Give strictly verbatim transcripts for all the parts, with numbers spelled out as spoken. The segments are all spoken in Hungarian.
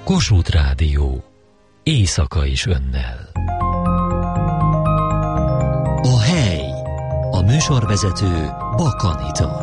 Kossuth Rádió. Éjszaka is önnel. A hely. A műsorvezető Bak Anita.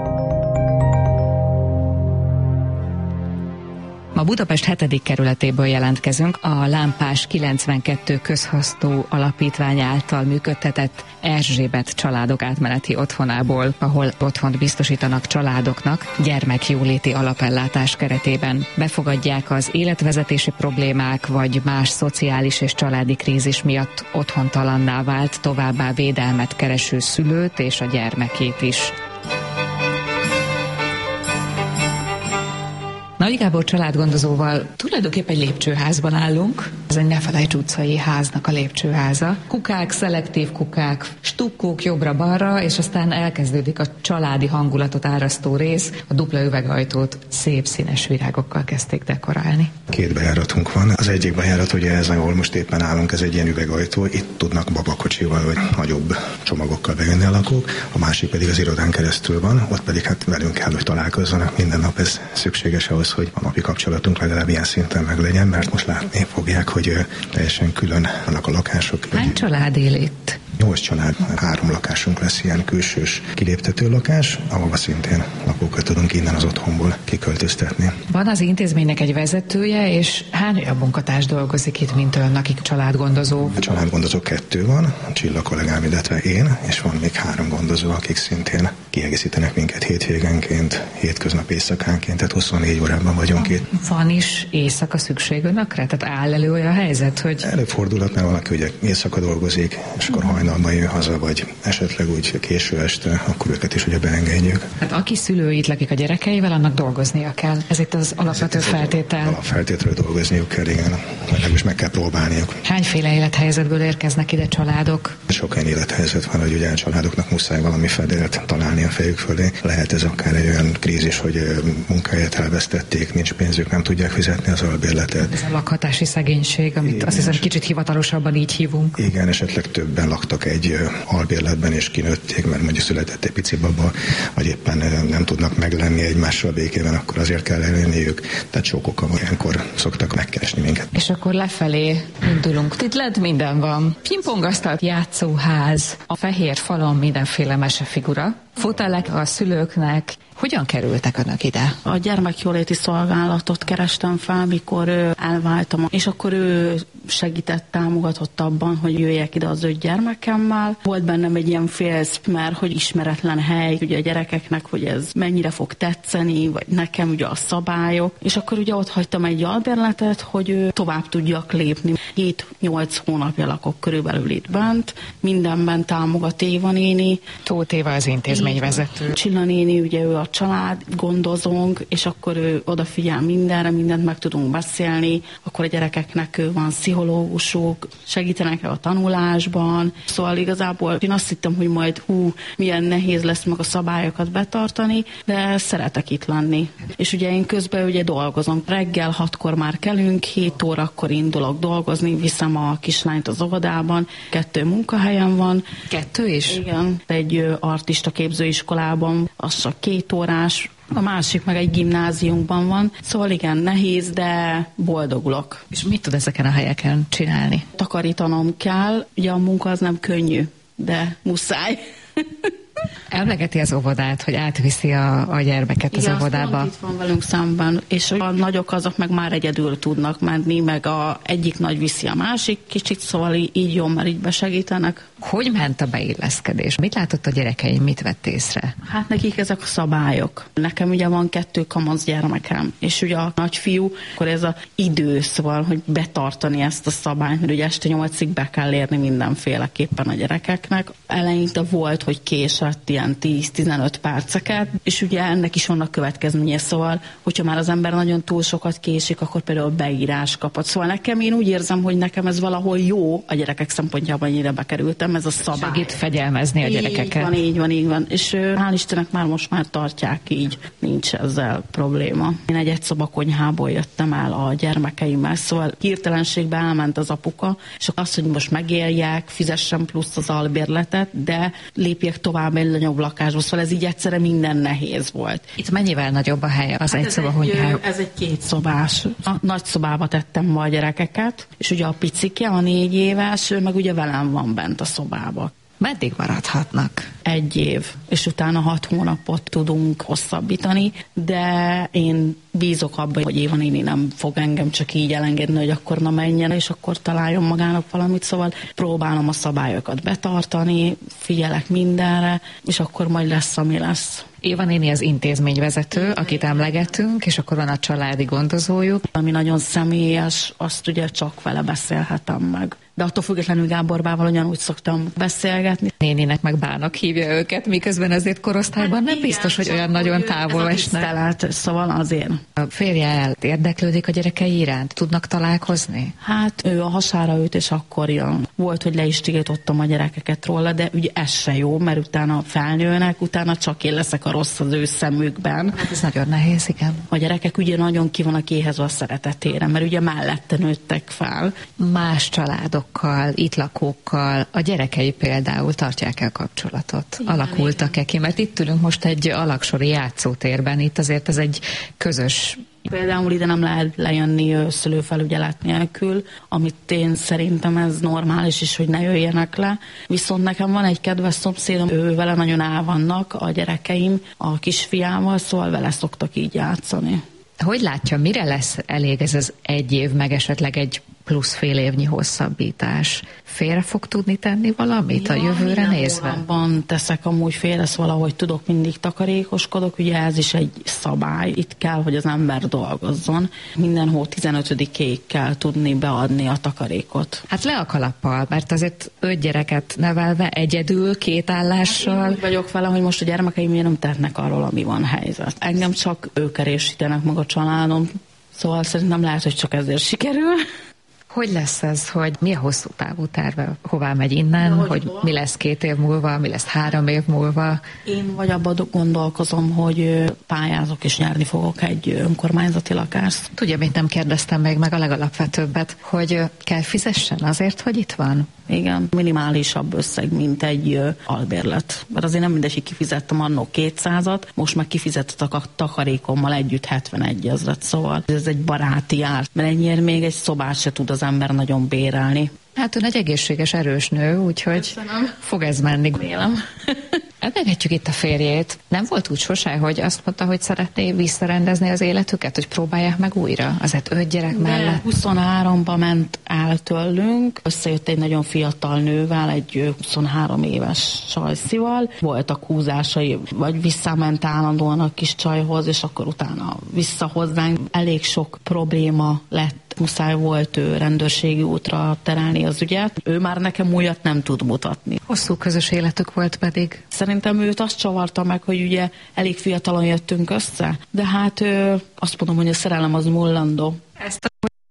Ma Budapest hetedik kerületéből jelentkezünk, a Lámpás kilencvenkettő közhasznú alapítvány által működtetett Erzsébet családok átmeneti otthonából, ahol otthont biztosítanak családoknak gyermekjóléti alapellátás keretében. Befogadják az életvezetési problémák vagy más szociális és családi krízis miatt otthontalanná vált, továbbá védelmet kereső szülőt és a gyermekét is. Nagy Gábor családgondozóval tulajdonképpen egy lépcsőházban állunk. Ez egy Nefelejts utcai háznak a lépcsőháza. Kukák, szelektív kukák, stukkók jobbra-balra, és aztán elkezdődik a családi hangulatot árasztó rész. A dupla üvegajtót szép színes virágokkal kezdték dekorálni. Két bejáratunk van. Az egyik bejárat, ugye ez, ahol most éppen állunk, ez egy ilyen üvegajtó. Itt tudnak babakocsival vagy nagyobb csomagokkal bejönni a lakók. A másik pedig az irodán keresztül van. Ott pedig hát velünk kell, hogy találkozzanak. Minden nap ez szükséges ahhoz, hogy a napi kapcsolatunk legalább ilyen szinten meglegyen, mert most látni fogják, hogy teljesen külön vannak a lakások. Hány család él itt? Nyolc család, három lakásunk lesz, ilyen külsős kiléptető lakás, ahova szintén lakókat tudunk innen az otthonból kiköltöztetni. Van az intézménynek egy vezetője, és hány olyan munkatárs dolgozik itt, mint ön, akik családgondozó? A családgondozó kettő van, a Csilla kollégám, illetve én, és van még három gondozó, akik szintén kiegészítenek minket hétvégenként, hétköznap éjszakánként, tehát huszonnégy órában vagyunk itt. Van is éjszaka szükség önökre? Tehát áll elő olyan helyzet, hogy... Előfordulhat, mert valaki ugye éjszaka dolgozik, és akkor hajnalban jön haza, vagy esetleg úgy késő este, akkor őket is ugye beengedjük. Hát aki szülőit lakik a gyerekeivel, annak dolgoznia kell. Ez itt az alapvető feltétel. Alapfeltétlenül dolgozniuk kell, igen. Legalábbis meg kell próbálniuk. Hányféle élethelyzetből érkeznek ide családok? Sok olyan élethelyzet van, hogy ugye a családoknak muszáj valami fedélt találni a fejük fölé. Lehet ez akár egy olyan krízis, hogy munkáját elvesztették, nincs pénzük, nem tudják fizetni az albérletet. Ez a lakhatási szegénység, amit igen, azt hiszem kicsit hivatalosabban így hívunk. Igen, esetleg többen laktak egy albérletben és kinőtték, mert mondjuk született egy pici baba, vagy éppen nem tudnak meglenni egymással békében, akkor azért kell elérniük. Tehát sok oka van, ilyenkor szoktak megkeresni minket. És akkor lefelé indulunk. Itt lett minden van. Pingpongasztal, játszóház, a fehér falon mindenféle mesefigura. Fotelek a szülőknek. Hogyan kerültek önök ide? A gyermekjóléti szolgálatot kerestem fel, mikor elváltam, és akkor ő segített, támogatott abban, hogy jöjjek ide az öt gyermekemmel. Volt bennem egy ilyen félsz, mert hogy ismeretlen hely, ugye a gyerekeknek, hogy ez mennyire fog tetszeni, vagy nekem ugye a szabályok. És akkor ugye ott hagytam egy albérletet, hogy tovább tudjak lépni. hét-nyolc hónapja lakok körülbelül itt bent, mindenben támogat Éva néni. Tóth Éva az intézményvezető. Csilla néni, ugye ő a család gondozónk, és akkor ő odafigyel mindenre, mindent meg tudunk beszélni, akkor a gyerekeknek van pszichológusuk, segítenek a tanulásban, szóval igazából én azt hittem, hogy majd hú, milyen nehéz lesz meg a szabályokat betartani, de szeretek itt lenni. És ugye én közben ugye dolgozom. Reggel hatkor már kelünk, hét órakor indulok dolgozni, viszem a kislányt az óvodában, kettő munkahelyem van. Kettő is? Igen, egy artista képzőiskolában, az csak két órás, a másik meg egy gimnáziumban van, szóval igen, nehéz, de boldogulok. És mit tud ezeken a helyeken csinálni? Takarítanom kell, ugye a munka az nem könnyű, de muszáj. Emlegeti az óvodát, hogy átviszi a, a gyermeket az igen, óvodába. Igen, itt van velünk szemben, és a nagyok azok meg már egyedül tudnak menni, meg a egyik nagy viszi a másik kicsit, szóval így jó, mert így besegítenek. Hogy ment a beilleszkedés? Mit látott a gyerekeim, mit vett észre? Hát nekik ezek a szabályok. Nekem ugye van kettő kamasz gyermekem, és ugye a nagyfiú, akkor ez az idő, szóval, hogy betartani ezt a szabályt, mert ugye este nyolcig be kell érni mindenféleképpen a gyerekeknek. Eleinte volt, hogy késett ilyen tíz-tizenöt perceket, és ugye ennek is vannak következménye, szóval, hogyha már az ember nagyon túl sokat késik, akkor például beírás kapott. Szóval nekem én úgy érzem, hogy nekem ez valahol jó a gyerekek szempontjában, ennyire bekerültem, nekem ez a szabály. Segít fegyelmezni a gyerekeket. Így van, így van, így van. És hál' Istennek már most már tartják így, nincs ezzel probléma. Én egy egyszoba-konyhából jöttem el a gyermekeimmel, szóval hirtelenségben elment az apuka, és azt, hogy most megéljek, fizessen plusz az albérletet, de lépjek tovább egy nagyobb lakásba, szóval ez így egyszerre minden nehéz volt. Itt mennyivel nagyobb a hely az Hát egyszoba-konyhában? Ez egy két szobás. A nagy szobába tettem be a gyerekeket, és ugye a picike, a négy éves, ő meg ugye velem van bent a szobába. Meddig maradhatnak? Egy év, és utána hat hónapot tudunk hosszabbítani, de én bízok abban, hogy Éva néni nem fog engem csak így elengedni, hogy akkor na menjen, és akkor találjon magának valamit, szóval próbálom a szabályokat betartani, figyelek mindenre, és akkor majd lesz, ami lesz. Éva néni az intézményvezető, akit emlegetünk, és akkor van a családi gondozójuk. Ami nagyon személyes, azt ugye csak vele beszélhetem meg. De attól függetlenül Gáborbával ugyanúgy szoktam beszélgetni. Néninek meg Bának hívja őket, miközben azért korosztályban nem igen, biztos, hogy olyan nagyon távol esnek. Tisztelet, szóval azért. A férje el érdeklődik a gyerekei iránt? Tudnak találkozni? Hát ő a hasára őt, és akkor jön. Volt, hogy le is tiltottam a gyerekeket róla, de ugye ez se jó, mert utána felnőnek, utána csak én leszek a rossz az ő szemükben. Hát ez nagyon nehéz, igen. A gyerekek ugye nagyon ki vannak éhezve a szeretetére, mert ugye mellette nőttek fel. Más családokkal, itt lakókkal, a gyerekei például tartják el kapcsolatot? Igen, alakultak-e ki? Mert itt ülünk most egy alaksori játszótérben, itt azért ez egy közös. Például ide nem lehet lejönni szülőfelügyelet nélkül, amit én szerintem ez normális is, hogy ne jöjjenek le. Viszont nekem van egy kedves szomszédom, ő vele nagyon el vannak a gyerekeim, a kisfiával, szóval vele szoktak így játszani. Hogy látja, mire lesz elég ez az egy év, meg esetleg egy plusz fél évnyi hosszabbítás? Félre fog tudni tenni valamit ja, a jövőre nézve? Abban teszek amúgy félre, valahogy tudok, mindig takarékoskodok, ugye ez is egy szabály, itt kell, hogy az ember dolgozzon. Minden hó tizenötödikéig kell tudni beadni a takarékot. Hát le a kalappal, mert azért öt gyereket nevelve egyedül, két állással. Hát én úgy vagyok vele, hogy most a gyermekeim miért nem tehetnek arról, ami van helyzet. Engem csak ők erősítenek meg a családom, szóval szerintem lehet, hogy csak ezért sikerül. Hogy lesz ez, hogy mi a hosszú távú terve? Hová megy innen, ja, hogy, hogy mi lesz két év múlva, mi lesz három év múlva? Én vagy abban gondolkozom, hogy pályázok és nyerni fogok egy önkormányzati lakást. Tudja, mit nem kérdeztem még meg a legalapvetőbbet, hogy kell fizessen azért, hogy itt van? Igen, minimálisabb összeg, mint egy albérlet. Mert azért nem mindegy, kifizettem annó kétszázat, most meg kifizettek a takarékommal együtt hetvenegy ezret, szóval ez egy baráti ár, mert ennyire még egy szobát se tud az ember nagyon bérelni. Hát ön egy egészséges, erős nő, úgyhogy Köszönöm. Fog ez menni. Vélem. Emlegetjük itt a férjét. Nem volt úgy sose, hogy azt mondta, hogy szeretné visszarendezni az életüket, hogy próbálják meg újra? Azért öt gyerek mellett. huszonháromba ment el tőlünk, összejött egy nagyon fiatal nővel, egy huszonhárom éves csajszival. Voltak húzásai, vagy visszament állandóan a kis csajhoz, és akkor utána vissza hozzánk. Elég sok probléma lett. Muszáj volt ő rendőrségi útra terelni az ügyet. Ő már nekem újat nem tud mutatni. Hosszú közös életük volt pedig. Szerintem őt azt csavarta meg, hogy ugye elég fiatalon jöttünk össze, de hát ő, azt mondom, hogy a szerelem az mullandó. Ezt a...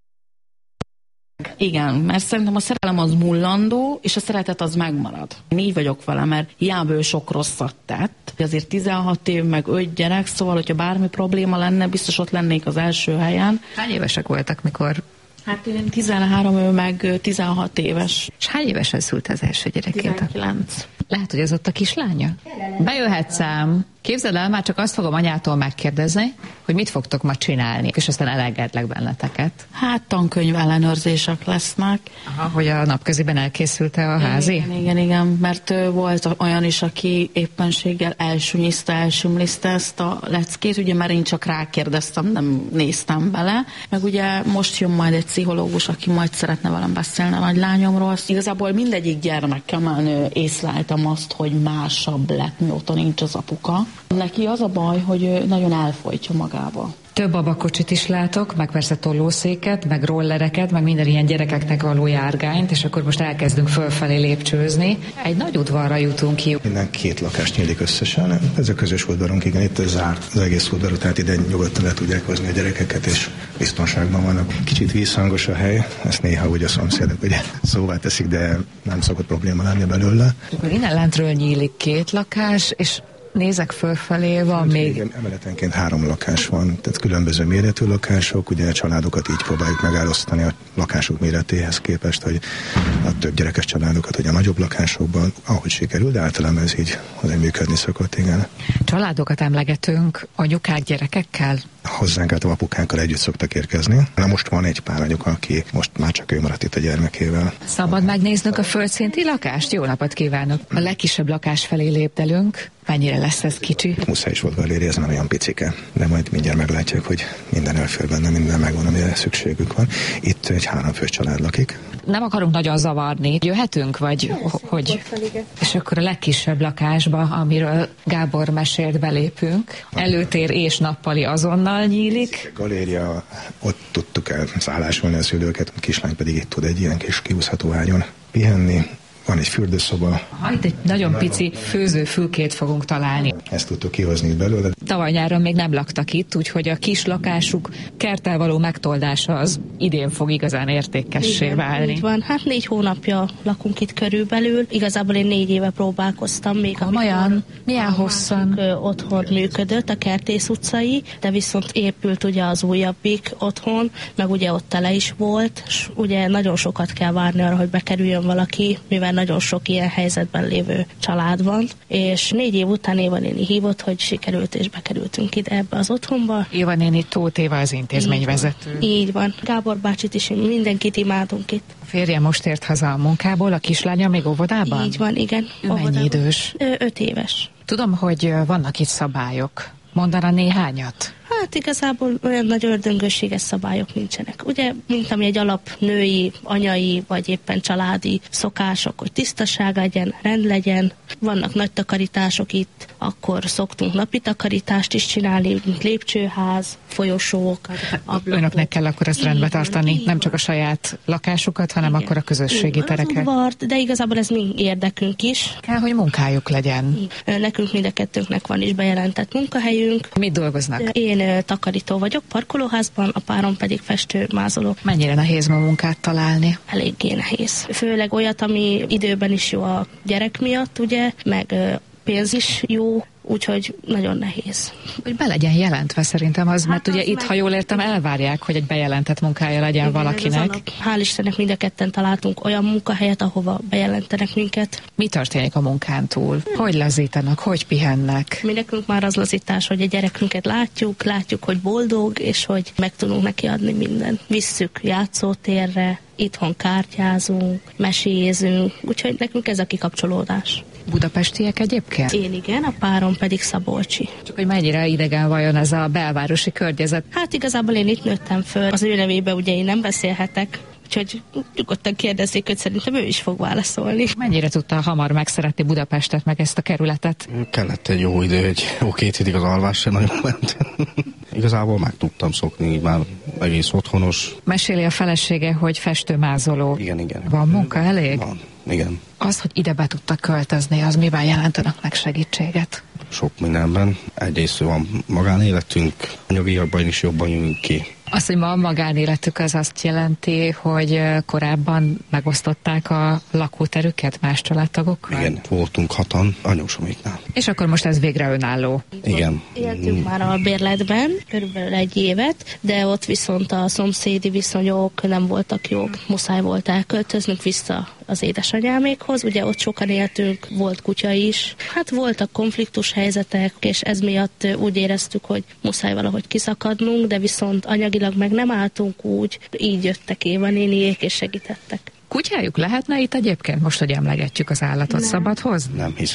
Igen, mert szerintem a szerelem az mullandó, és a szeretet az megmarad. Én így vagyok vele, mert hiába ő sok rosszat tett. Azért tizenhat év, meg öt gyerek, szóval, hogyha bármi probléma lenne, biztos ott lennék az első helyen. Hány évesek voltak, mikor... Hát én tizenhárom, ő meg tizenhat éves. És hány évesen szült az első gyerekét? tizenkilenc. Lehet, hogy az ott a kislánya? Bejöhet szám. Képzeld el, már csak azt fogom anyától megkérdezni, hogy mit fogtok ma csinálni, és aztán elengedlek benneteket. Hát tankönyv ellenőrzések lesznek. Aha, hogy a napköziben elkészült-e a házi? Igen, igen, igen, mert volt olyan is, aki éppenséggel elsúnyiszta, elsümliszte ezt a leckét, ugye már én csak rákérdeztem, nem néztem bele. Meg ugye most jön majd egy pszichológus, aki majd szeretne velem beszélni a nagylányomról. Igazából mindegyik gyermekemmel észleltem azt, hogy másabb lett, mióta nincs az apuka. Neki az a baj, hogy nagyon elfolytja magába. Több babakocsit is látok, meg persze tollószéket, meg rollereket, meg minden ilyen gyerekeknek való járgányt, és akkor most elkezdünk fölfelé lépcsőzni. Egy nagy udvarra jutunk ki. Minden két lakás nyílik összesen. Ez a közös udvarunk, igen, itt zárt az egész udvar, tehát ide nyugodtan le tudják hozni a gyerekeket, és biztonságban vannak. Kicsit vízhangos a hely, ezt néha úgy a szomszédok ugye szóvá teszik, de nem szokott probléma lenni belőle. Akkor innen lentről nyílik két lakás, és nézek fölfelé, van még... Igen, emeletenként három lakás van, tehát különböző méretű lakások, ugye a családokat így próbáljuk megállosztani a lakások méretéhez képest, hogy a több gyerekes családokat, hogy a nagyobb lakásokban, ahogy sikerül, de általában ez így azért működni szokott, igen. Családokat emlegetünk, anyukák gyerekekkel? Hozzánk által apukákkal együtt szoktak érkezni. Na most van egy pár anyuka, aki most már csak ő maradt itt a gyermekével. Szabad megnéznünk a földszinti lakást? Jó napot kívánok! A legkisebb lakás felé lépdelünk. Mennyire lesz ez kicsi? Muszáj is volt galéria, ez már olyan picike. De majd mindjárt meglátják, hogy minden elfér benne, minden megvan, amire szükségük van. Itt egy háromfős család lakik. Nem akarunk nagyon zavarni. Jöhetünk, vagy hogy? És akkor a legkisebb lakásba, amiről Gábor mesélt, belépünk. Előtér és nappali azonnal nyílik. A galéria, ott tudtuk el szállásolni a szülőket, a kislány pedig itt tud egy ilyen kis kiúszható ágyon pihenni. Van egy fürdőszoba. Ha, itt egy nagyon pici főzőfülkét fogunk találni. Ezt tudtuk kihozni belőle. Tavaly nyáron még nem laktak itt, úgyhogy a kis lakásuk kerttel való megtoldása az idén fog igazán értékessé Igen, válni. Így van. Hát négy hónapja lakunk itt körülbelül. Igazából én négy éve próbálkoztam még. Olyan? Milyen hosszan? Otthon működött, a Kertész utcai, de viszont épült ugye az újabbik otthon, meg ugye ott tele is volt, és ugye nagyon sokat kell várni arra, hogy bekerüljön valaki, mivel nagyon sok ilyen helyzetben lévő család van, és négy év után Éva néni hívott, hogy sikerült, és bekerültünk ide ebbe az otthonba. Éva néni Tóth Éva az intézményvezető. Így van. Gábor bácsit is, mindenkit imádunk itt. A férje most ért haza a munkából, a kislánya még óvodában? Így van, igen. Ő mennyi idős? Ö, öt éves. Tudom, hogy vannak itt szabályok. Mondana néhányat? Hát igazából olyan nagy ördöngőséges szabályok nincsenek. Ugye, mint ami egy alap női, anyai, vagy éppen családi szokások, hogy tisztaság legyen, rend legyen. Vannak nagy takarítások itt, akkor szoktunk napi takarítást is csinálni, mint lépcsőház, folyosók, ablakok. Önöknek kell akkor ezt rendbe tartani, nem csak a saját lakásukat, hanem igen, akkor a közösségi igen, tereket. Udvart, de igazából ez mi érdekünk is. Kell, hogy munkájuk legyen. Nekünk mind a kettőnknek van is bejelentett munkahelyünk. Mit dolgoznak? Én takarító vagyok parkolóházban, a párom pedig festő-mázoló. Mennyire nehéz ma munkát találni? Eléggé nehéz. Főleg olyat, ami időben is jó a gyerek miatt, ugye, meg pénz is jó, úgyhogy nagyon nehéz. Hogy be legyen jelentve szerintem az, mert hát ugye az itt, meg... ha jól értem, elvárják, hogy egy bejelentett munkája legyen igen, valakinek. Hál' Istennek mind a ketten találtunk olyan munkahelyet, ahova bejelentenek minket. Mi történik a munkán túl? Hogy lazítanak, hogy pihennek? Mi nekünk már az lazítás, hogy a gyerekünket látjuk, látjuk, hogy boldog, és hogy meg tudunk neki adni mindent. Visszük játszótérre, itthon kártyázunk, mesézünk, úgyhogy nekünk ez a kikapcsolódás. Budapestiek egyébként? Én igen, a párom pedig szabolcsi. Csak hogy mennyire idegen vajon ez a belvárosi környezet? Hát igazából én itt nőttem föl. Az ő nevébe ugye én nem beszélhetek, úgyhogy nyugodtan kérdezzék, hogy szerintem ő is fog válaszolni. Mennyire tudta hamar megszeretni Budapestet, meg ezt a kerületet? Kellett egy jó idő, egy jó két hétig az alvás sem nagyon ment. Igazából meg tudtam szokni, így már egész otthonos. Meséli a felesége, hogy festőmázoló. Igen, igen. Van munka elég? Van, igen. Az, hogy ide be tudtak költözni, az miben jelentenek meg segítséget? Sok mindenben. Egyrészt van magánéletünk, anyagiakban is jobban jövünk ki. Az, hogy ma a magánéletük az azt jelenti, hogy korábban megosztották a lakóterüket más családtagokkal? Igen, voltunk hatan anyósoméknál. És akkor most ez végre önálló? Igen. Éltünk már a bérletben körülbelül egy évet, de ott viszont a szomszédi viszonyok nem voltak jók. Muszáj volt elköltöznünk vissza az édesanyámékhoz. Ugye ott sokan éltünk, volt kutya is. Hát voltak konfliktus helyzetek, és ez miatt úgy éreztük, hogy muszáj valahogy kiszakadnunk, de viszont anyagilag meg nem álltunk úgy. Így jöttek Éva néniék és segítettek. Kutyájuk lehetne itt egyébként, most, hogy emlegetjük az állatot, nem. Szabad hozni? Nem hiszem.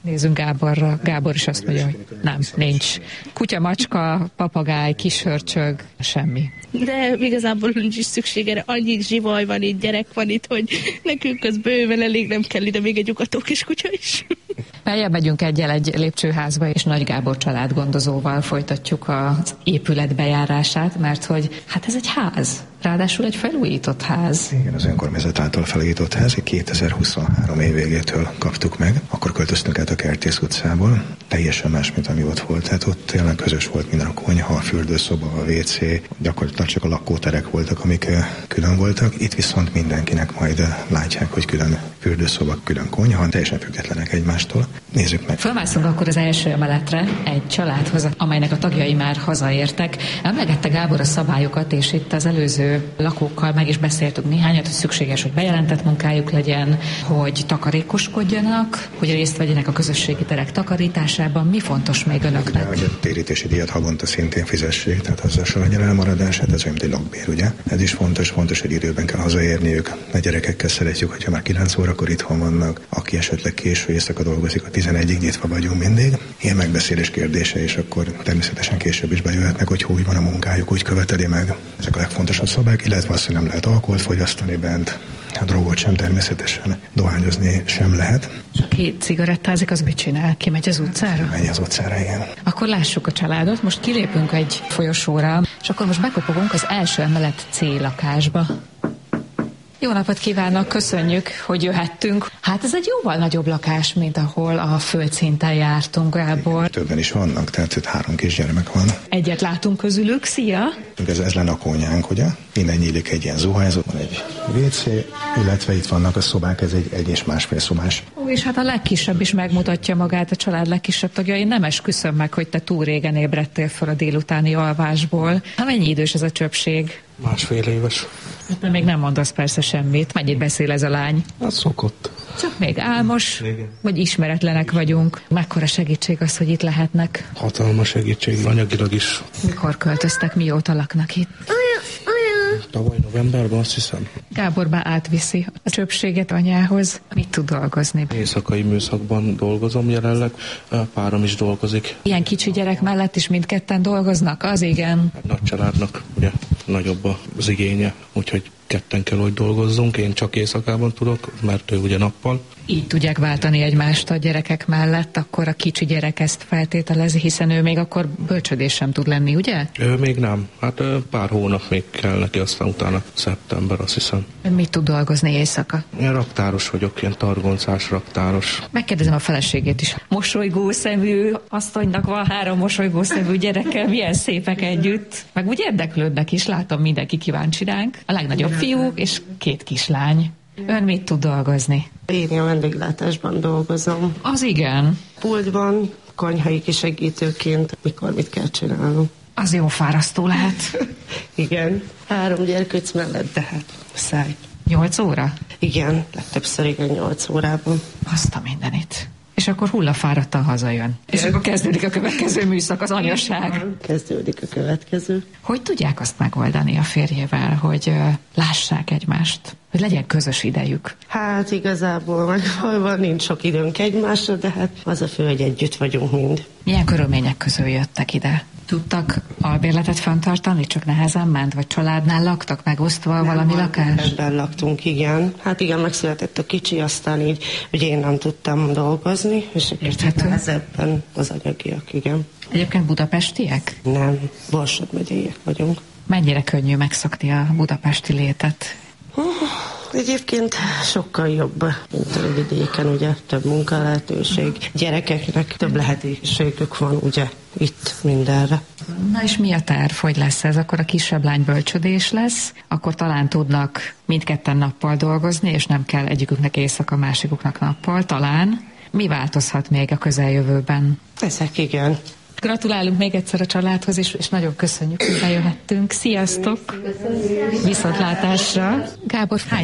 Nézzünk Gáborra. Gábor is azt mondja, hogy nem, nincs. Kutya, macska, papagáj, kishörcsög, semmi. De igazából nincs is szükség erre. Annyi zsivaj van itt, gyerek van itt, hogy nekünk az bőven elég, nem kell ide még egy ugató kis kutya is. Beljebb megyünk egyel egy lépcsőházba, és Nagy Gábor családgondozóval folytatjuk az épület bejárását, mert hogy hát ez egy ház, ráadásul egy felújított ház. Igen, az önkormányzat által felújított ház, kétezer-huszonhárom év végétől kaptuk meg. Akkor költöztünk át a Kertész utcából, teljesen más, mint ami ott volt. Tehát ott tényleg közös volt minden, a konyha, a fürdőszoba, a vé cé, gyakorlatilag csak a lakóterek voltak, amik külön voltak. Itt viszont mindenkinek majd látják, hogy külön fürdőszoba, külön konyha, teljesen függetlenek egymástól. Nézzük meg. Fölmászunk akkor az első emeletre egy családhoz, amelynek a tagjai már hazaértek. Emlegette Gábor a szabályokat, és itt az előző lakókkal meg is beszéltük néhányat, hogy szükséges, hogy bejelentett munkájuk legyen, hogy takarékoskodjanak, hogy részt vegyenek a közösségi terek takarításában. Mi fontos még önöknek? Hogy a térítési díjat havonta szintén fizessék, tehát azzal se legyen elmaradását, ez olyan, mint egy lakbér, ugye? Ez is fontos, fontos, hogy időben kell hazaérniük. A gyerekekkel szeretjük, hogyha már kilenc órakor itthon vannak, aki esetleg késő éjszaka dolgozik, a tizenegyig nyitva vagyunk mindig. Ilyen megbeszélés kérdése, és akkor természetesen később is bejöhetnek, hogy úgy van a munkájuk, úgy követeli meg. Ezek a legfontosabb szabályok, illetve azt, hogy nem lehet alkoholt fogyasztani bent, a drogot sem természetesen, dohányozni sem lehet. És aki cigarettázik, az mit csinál? Kimegy az utcára? Megy az utcára, igen. Akkor lássuk a családot. Most kilépünk egy folyosóra, és akkor most bekopogunk az első emelet C lakásba. Jó napot kívánok, köszönjük, hogy jöhettünk. Hát ez egy jóval nagyobb lakás, mint ahol a földszinten jártunk, Gábor. Többen is vannak, tehát itt három kisgyermek van. Egyet látunk közülük, szia! Ez, ez lenne a konyhánk, ugye? Innen nyílik egy ilyen zuhányzó, van egy vé cé, illetve itt vannak a szobák, ez egy egy és másfél szobás. Ó, és hát a legkisebb is megmutatja magát, a család legkisebb tagja. Én nem esküszöm meg, hogy te túl régen ébredtél fel a délutáni alvásból. Hát mennyi idős ez a csöpség? Másfél éves. Hát még nem mondasz persze semmit. Mennyit beszél ez a lány? Hát szokott. Csak még álmos, igen. Vagy ismeretlenek vagyunk. Mekkora segítség az, hogy itt lehetnek? Hatalmas segítség, anyagilag is. Mikor költöztek, mióta laknak itt? Tavaly novemberben, azt hiszem. Gábor be átviszi a csöpséget anyához. Mit tud dolgozni? Éjszakai műszakban dolgozom jelenleg, párom is dolgozik. Ilyen kicsi gyerek mellett is mindketten dolgoznak? Az igen. Nagy családnak ugye nagyobb az igénye, úgyhogy ketten kell, hogy dolgozzunk. Én csak éjszakában tudok, mert ő ugye nappal. Így tudják váltani egymást a gyerekek mellett, akkor a kicsi gyerek ezt feltételezi, hiszen ő még akkor bölcsödés sem tud lenni, ugye? Ő még nem. Hát pár hónap még kell neki, aztán utána szeptember, azt hiszem. Mit tud dolgozni éjszaka? Én raktáros vagyok, ilyen targoncás raktáros. Megkérdezem a feleségét is. Mosolygó szemű asszonynak van három mosolygó szemű gyereke, milyen szépek együtt. Meg úgy érdeklődnek is, látom, mindenki kíváncsi ránk. A legnagyobb fiú és két kislány. Ön mit tud dolgozni? Én a vendéglátásban dolgozom. Az igen. Pultban, konyhai kisegítőként, mikor mit kell csinálnom. Az jó fárasztó lehet. Igen. Három gyerkőc mellett, de hát száj. Nyolc óra? Igen, legtöbbször igen, nyolc órában. Azt a mindenit. És akkor hullafáradtan hazajön. És akkor kezdődik a következő műszak, az anyaság. Kezdődik a következő. Hogy tudják azt megoldani a férjével, hogy uh, lássák egymást? Hogy legyen közös idejük? Hát igazából megvalóban nincs sok időnk egymásra, de hát az a fő, hogy együtt vagyunk mind. Milyen körülmények közül jöttek ide? Tudtak albérletet fenntartani, csak nehezen ment? Vagy családnál laktak, megosztva nem, valami lakás? Ebben laktunk, igen. Hát igen, megszületett a kicsi, aztán így, hogy én nem tudtam dolgozni, és akkor nehezebben az anyagiak, igen. Egyébként budapestiek? Nem, Borsod megyeiek vagyunk. Mennyire könnyű megszokni a budapesti létet? Uh, egyébként sokkal jobb, mint a vidéken, ugye több munkalehetőség. Gyerekeknek több lehetőségük van, ugye, itt mindenre. Na és mi a terv, hogy lesz ez? Akkor a kisebb lány bölcsödés lesz, akkor talán tudnak mindketten nappal dolgozni, és nem kell egyiküknek éjszaka, másikuknak nappal, talán. Mi változhat még a közeljövőben? Ezek igen. Gratulálunk még egyszer a családhoz, és, és nagyon köszönjük, hogy bejöhettünk. Sziasztok! Viszontlátásra! Gábor, hány négyzetméter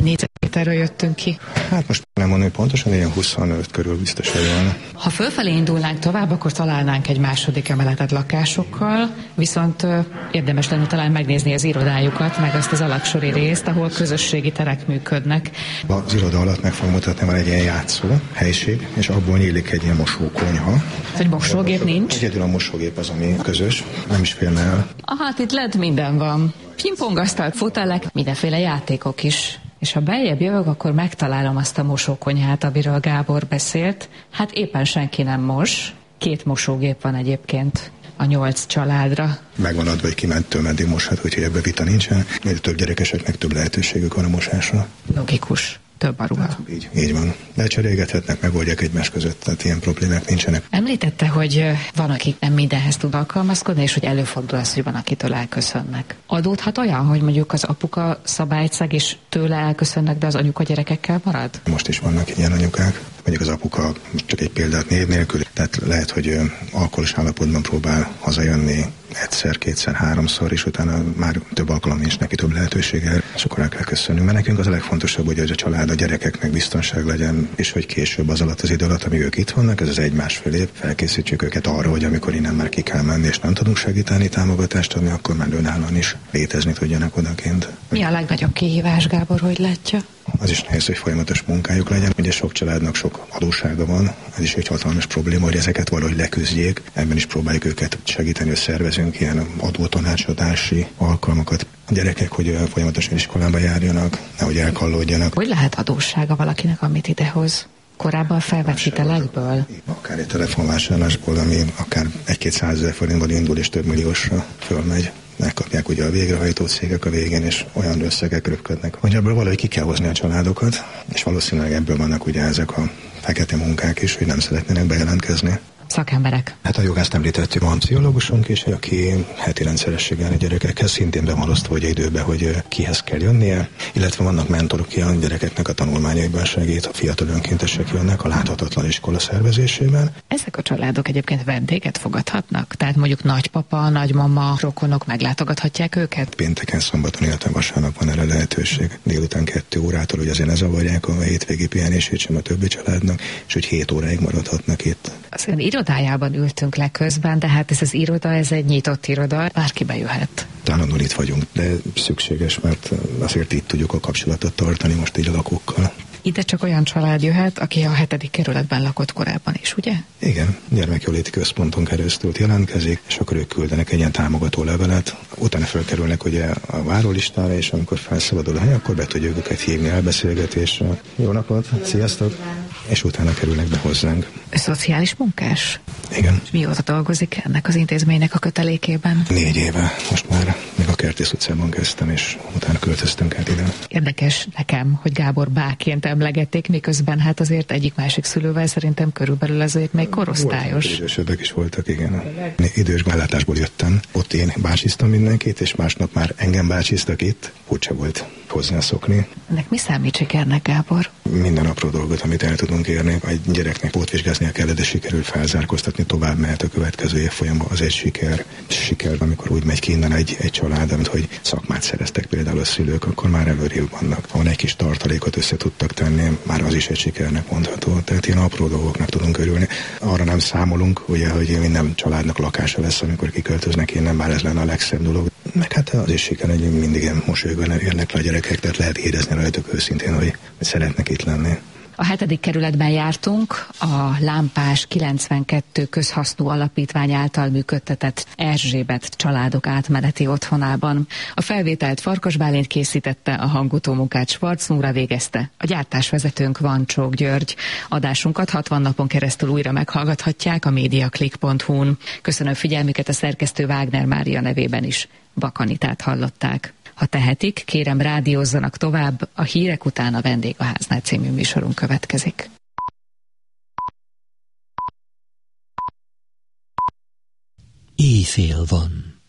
méterről jöttünk ki? Hát most nem mondom, hogy pontosan ilyen huszonöt körül biztos, hogy van. Ha fölfelé indulnánk tovább, akkor találnánk egy második emeletet lakásokkal, viszont ö, érdemes lenne talán megnézni az irodájukat, meg azt az alaksori részt, ahol közösségi terek működnek. Az iroda alatt meg fogom mutatni, van egy ilyen játszó helység, és abból nyílik egy ilyen mosókonyha. Hogy mosógép nincs? Egyedül a mosógép az, ami közös, nem is férne el. Ah, hát itt lett minden van. Pingpongasztal, fotelek, mindenféle játékok is. És ha beljebb jövök, akkor megtalálom azt a mosókonyhát, amiről Gábor beszélt. Hát éppen senki nem mos. Két mosógép van egyébként a nyolc családra. Megvan adva, hogy ki mettől meddig moshat, úgyhogy ebbe vita nincsen. Miért több gyerekeseknek több lehetőségük van a mosásra. Logikus. Több a ruha. Hát, így, így van. De cserélgethetnek, megoldják egymás között, tehát ilyen problémák nincsenek. Említette, hogy van, akik nem mindenhez tud alkalmazkodni, és hogy előfordul az, hogy van, akitől elköszönnek. Adódhat olyan, hogy mondjuk az apuka szabályt szeg, és tőle elköszönnek, de az anyuka gyerekekkel marad? Most is vannak ilyen anyukák. Mondjuk az apuka, csak egy példát név nélkül, tehát lehet, hogy alkoholos állapotban próbál hazajönni egyszer, kétszer, háromszor, és utána már több alkalom nincs neki, több lehetősége, és akkor el kell köszönnünk. Mert nekünk az a legfontosabb, hogy a család, a gyerekeknek biztonság legyen, és hogy később az alatt az idő alatt, amíg ők itt vannak, ez az egy-másfél év, felkészítsük őket arra, hogy amikor innen már ki kell menni, és nem tudunk segíteni, támogatást adni, akkor már önállóan is létezni tudjanak odakint. Mi a legnagyobb kihívás, Gábor, hogy látja? Az is nehéz, hogy folyamatos munkájuk legyen. Ugye sok családnak sok adóssága van, ez is egy hatalmas probléma, hogy ezeket valahogy leküzdjék. Ebben is próbáljuk őket segíteni, hogy szervezünk ilyen adótanácsadási alkalmakat. A gyerekek, hogy folyamatosan iskolába járjanak, nehogy elkallódjanak. Hogy lehet adóssága valakinek, amit idehoz? Korábban felvett hitelekből? Akár egy telefonvásárlásból, ami akár egy-két százezer forintból indul, és több milliósra fölmegy. Megkapják ugye a végrehajtó cégek a végén, és olyan összegek röpködnek, hogy ebből valahogy ki kell hozni a családokat, és valószínűleg ebből vannak ugye ezek a fekete munkák is, hogy nem szeretnének bejelentkezni. Szakemberek. Hát a jogászt említettük, van pszichológusunk is, aki heti rendszerességgel a gyerekekhez szintén be van osztva, hogy időben, hogy kihez kell jönnie, illetve vannak mentorok, aki a gyerekeknek a tanulmányaiban segít, a fiatal önkéntesek jönnek a láthatatlan iskola szervezésében. Ezek a családok egyébként vendéget fogadhatnak? Tehát mondjuk nagypapa, nagymama, rokonok meglátogathatják őket? Pénteken, szombaton, illetve vasárnap van erre lehetőség. Délután kettő órától, hogy azért ne zavarják a hétvégi pihenését sem a többi családnak, és hogy hét óráig maradhatnak itt. Az ön irodájában ültünk le közben, de hát ez az iroda, ez egy nyitott iroda, bárki bejöhet. Állandóan itt vagyunk, de szükséges, mert azért itt tudjuk a kapcsolatot tartani most így a lakókkal. Ide csak olyan család jöhet, aki a hetedik kerületben lakott korábban is, ugye? Igen, gyermekjóléti központon keresztül jelentkezik, és akkor ők küldenek egy ilyen támogató levelet. Utána felkerülnek ugye a várólistára, és amikor felszabadul a hely, akkor be tudjuk őket hívni elbeszélgetésre. Jó napot, sziasztok! És utána kerülnek be hozzánk. Szociális munkás? Igen. És mióta dolgozik ennek az intézménynek a kötelékében? Négy éve. Most már még a Kertész utcában kezdtem, és utána költöztünk át ide. Érdekes nekem, hogy Gábor báként emlegették, miközben hát azért egyik-másik szülővel szerintem körülbelül azért még korosztályos. Voltak, idősebbek is voltak, igen. Idős ellátásból jöttem. Ott én bácsiztam mindenkit, és másnap már engem bácsiztak itt. Furcsa volt hozzászokni. Ennek mi számít sikernek, Gábor? Minden apró dolgot, amit el tudunk érni. Egy gyereknek pótvizsgáznia kell, de sikerül felzárkóztatni, tovább mehet a következő évfolyamban, az egy siker. Siker, amikor úgy megy ki innen egy, egy család, amit hogy szakmát szereztek például a szülők, akkor már előrébb vannak. Ha egy kis tartalékot össze tudtak tenni, már az is egy sikernek mondható. Tehát ilyen apró dolgoknak tudunk örülni. Arra nem számolunk, ugye, hogy minden családnak lakása lesz, amikor kiköltöznek innen, már ez lenne a legszebb dolog. Meg hát az is siker, hogy mindig ilyen mosolyogva érnek le a gyerekek, tehát lehet érezni rajtuk őszintén, hogy szeretnek itt lenni. A hetedik kerületben jártunk, a Lámpás kilencvenkettő közhasznú alapítvány által működtetett Erzsébet családok átmeneti otthonában. A felvételt Farkas Bálint készítette, a hangutómunkát Schwarz Nóra végezte. A gyártásvezetőnk Vancsók György. Adásunkat hatvan napon keresztül újra meghallgathatják a mediaclick pont hu-n. Köszönöm figyelmüket, a szerkesztő Wagner Mária nevében is. Bakanitát hallották. Ha tehetik, kérem rádiózzanak tovább, a hírek után a Vendégháznál című műsorunk következik. Éjfél van.